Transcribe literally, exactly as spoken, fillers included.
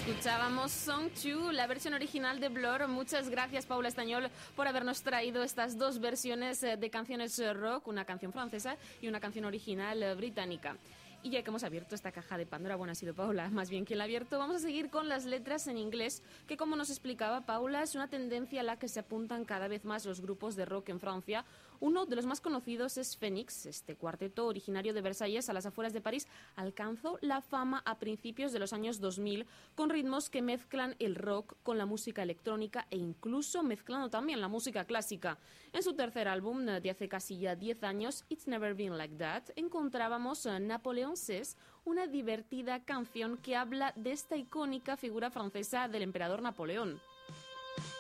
Escuchábamos Song two, la versión original de Blur. Muchas gracias, Paula Estañol, por habernos traído estas dos versiones de canciones rock, una canción francesa y una canción original británica. Y ya que hemos abierto esta caja de Pandora, bueno, ha sido Paula más bien quien la ha abierto, vamos a seguir con las letras en inglés, que como nos explicaba Paula, es una tendencia a la que se apuntan cada vez más los grupos de rock en Francia. Uno de los más conocidos es Phoenix. Este cuarteto originario de Versalles, a las afueras de París, alcanzó la fama a principios de los años dos mil con ritmos que mezclan el rock con la música electrónica e incluso mezclando también la música clásica. En su tercer álbum, de hace casi ya diez años, It's Never Been Like That, encontrábamos Napoleón seis, una divertida canción que habla de esta icónica figura francesa del emperador Napoleón.